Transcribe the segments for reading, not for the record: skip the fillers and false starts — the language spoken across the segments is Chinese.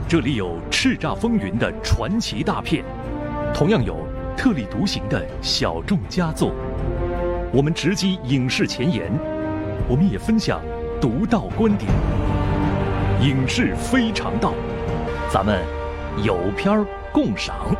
这里有叱咤风云的传奇大片，同样有特立独行的小众佳作。我们直击影视前沿，我们也分享独到观点。影视非常道，咱们有片儿共赏。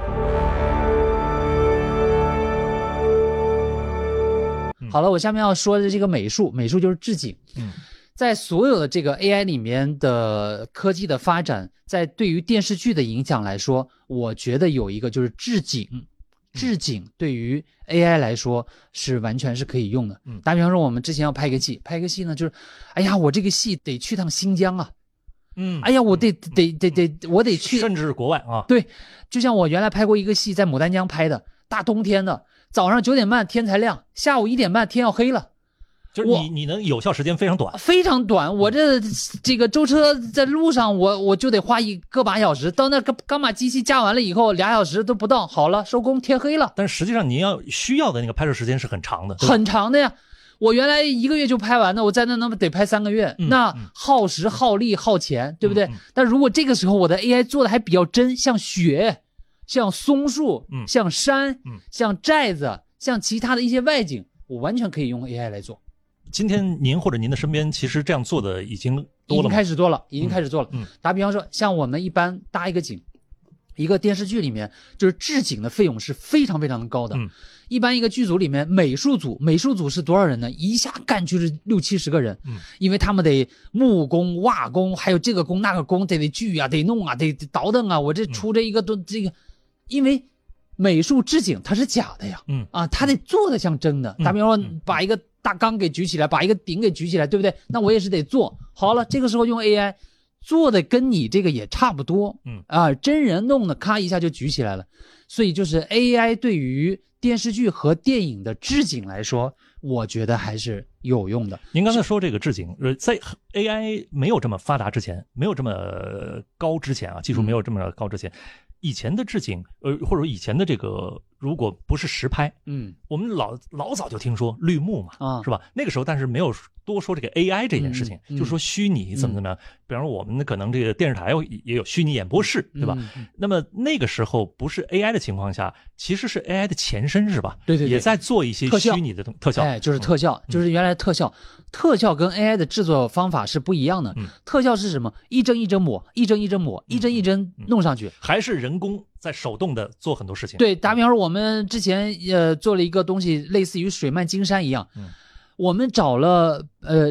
好了，我下面要说的这个美术就是置景。在所有的这个 AI 里面的科技的发展，在对于电视剧的影响来说，我觉得有一个就是置景。置景对于 AI 来说是完全是可以用的。打比方说，我们之前要拍一个戏呢，就是，哎呀，我这个戏得去趟新疆啊。哎呀，我得去， 甚至是国外啊。 对，就像我原来拍过一个戏，在牡丹江拍的，大冬天的，早上9点半天才亮，下午1点半天要黑了。 就是你能有效时间非常短， 非常短。我这个舟车在路上，我就得花个把小时，到那刚把机器架完了以后，2小时都不到，好了，收工，天黑了。 但是实际上你需要的那个拍摄时间是很长的， 很长的呀。我原来1个月就拍完的，我在那得拍3个月，那耗时耗力耗钱，对不对？但如果这个时候我的 AI 做的还比较真，像雪，像松树，像山，像寨子，像其他的一些外景，我完全可以用 AI 来做。 今天您或者您的身边其实这样做的已经多了吗？已经开始做了。打比方说，像我们一般搭一个景，一个电视剧里面，就是置景的费用是非常非常的高的。一般一个剧组里面，美术组是多少人呢？一下干就是60-70个人。因为他们得木工、瓦工，还有这个工那个工，得锯啊，得弄啊，得倒腾啊。我这出这一个都这个，因为美术置景它是假的呀。它得做的像真的。打比方说，把一个大缸给举起来，把一个顶给举起来，对不对？那我也是得做好了。这个时候用 AI 做的跟你这个也差不多。真人弄的咔一下就举起来了。所以就是 AI 对于电视剧和电影的置景来说，我觉得还是有用的。 您刚才说这个置景，在 AI 没有这么发达之前，没有这么高之前啊，技术没有这么高之前，以前的置景，或者以前的这个，如果不是实拍，我们老早就听说绿幕嘛，是吧？那个时候，但是没有多说这个 AI 这件事情，就是说虚拟怎么样。比方说，我们可能这个电视台也有虚拟演播室，对吧？那么那个时候不是 AI 的情况下，其实是 AI 的前身，是吧？ 对， 也在做一些虚拟的特效。 就是特效，就是原来的特效。特效跟 AI 的制作方法是不一样的。特效是什么？一帧一帧抹，一帧一帧抹，一帧一帧弄上去， 还是人工在手动的做很多事情。 对，打比方说，我们之前做了一个东西，类似于水漫金山一样。我们找了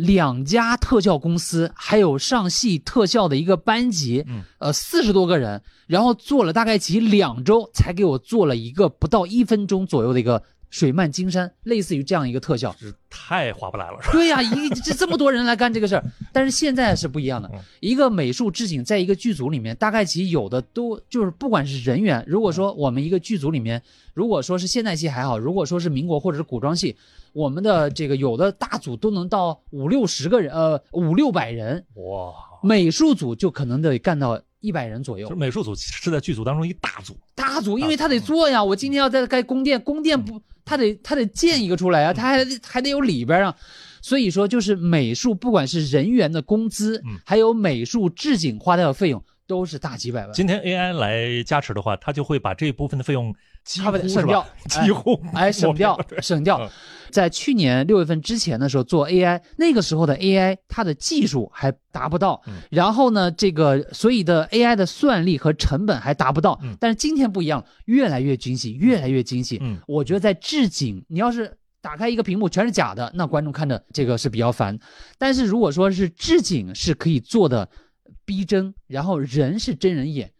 2家特效公司，还有上戏特效的一个班级，40多个人，然后做了大概其2周，才给我做了一个不到1分钟左右的一个水漫金山，类似于这样一个特效， 太划不来了。 对呀，这么多人来干这个事儿，但是现在是不一样的。一个美术置景在一个剧组里面，大概其有的都就是不管是人员，如果说我们一个剧组里面，如果说是现代戏还好，如果说是民国或者是古装戏，我们的这个有的大组都能到50-60个人，500-600人。 哇！ 美术组就可能得干到100人左右。 美术组是在剧组当中一大组， 因为他得做呀。我今天要在盖宫殿不，他得建一个出来啊，他还得有里边啊。所以说，就是美术不管是人员的工资，还有美术置景花掉的费用，都是大几百万。 今天 AI 来加持的话，他就会把这部分的费用几乎省掉， 几乎省掉。在去年6月份之前的时候做 AI， 那个时候的 AI 它的技术还达不到，然后呢，这个所以的 AI 的算力和成本还达不到。但是今天不一样，越来越精细。我觉得在置景，你要是打开一个屏幕全是假的，那观众看着这个是比较烦。但是如果说是置景是可以做的逼真，然后人是真人演，